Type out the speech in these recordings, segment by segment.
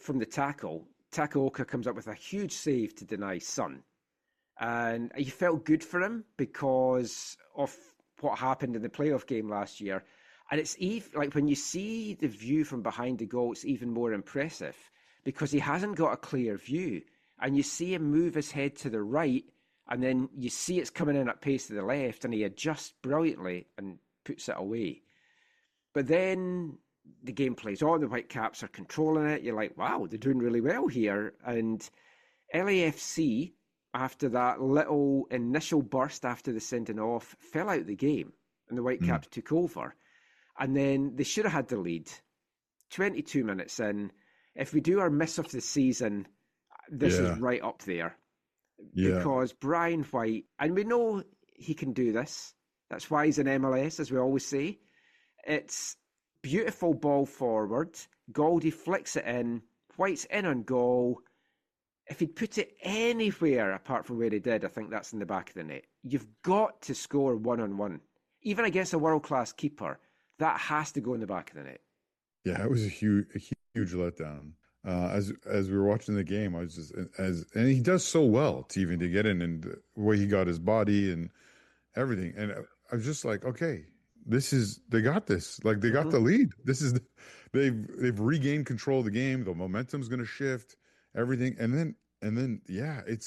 from the tackle, Takaoka comes up with a huge save to deny Son. And you felt good for him because of what happened in the playoff game last year. And it's even like when you see the view from behind the goal, it's even more impressive because he hasn't got a clear view. And you see him move his head to the right, and then you see it's coming in at pace to the left, and he adjusts brilliantly and puts it away. But then the game plays on, the Whitecaps are controlling it. You're like, wow, they're doing really well here. And LAFC, after that little initial burst after the sending off, fell out the game, and the Whitecaps took over. And then they should have had the lead. 22 minutes in. If we do our miss of the season, this is right up there. Yeah. Because Brian White, and we know he can do this. That's why he's in MLS, as we always say. It's beautiful ball forward. Goldie flicks it in. White's in on goal. If he'd put it anywhere apart from where he did, I think that's in the back of the net. You've got to score 1-on-1. Even against a world-class keeper, that has to go in the back of the net. Yeah, it was a huge letdown. As we were watching the game, I was just and he does so well to get in, and the way he got his body and everything. And I was just like, okay, they got this. Like they got the lead. They've regained control of the game. The momentum's going to shift everything, and then it's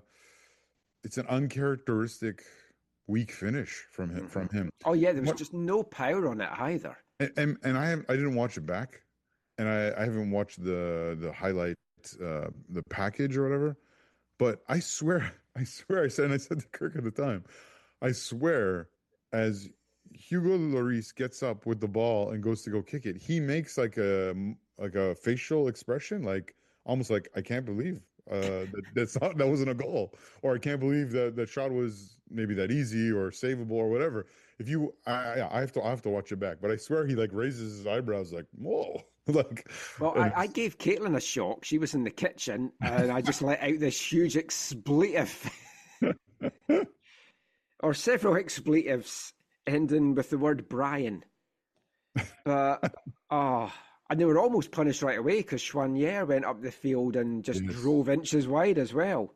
an uncharacteristic weak finish from him. Oh yeah, there was just no power on it either. And I didn't watch it back, and I haven't watched the highlight, the package or whatever. But I swear I said, and I said to Kirk at the time, I swear, as Hugo Lloris gets up with the ball and goes to go kick it, he makes like a facial expression, like almost like, I can't believe that wasn't a goal, or I can't believe that shot was maybe that easy or savable or whatever. I have to watch it back, but I swear he like raises his eyebrows like, whoa. Like, well, I gave Caitlin a shock. She was in the kitchen, and I just let out this huge expletive, or several expletives ending with the word Brian. But and they were almost punished right away because Choinière went up the field and just drove inches wide as well.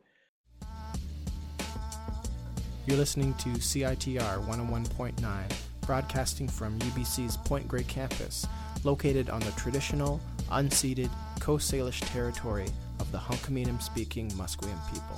You're listening to CITR 101.9, broadcasting from UBC's Point Grey campus, located on the traditional, unceded Coast Salish territory of the Hunkaminam-speaking Musqueam people.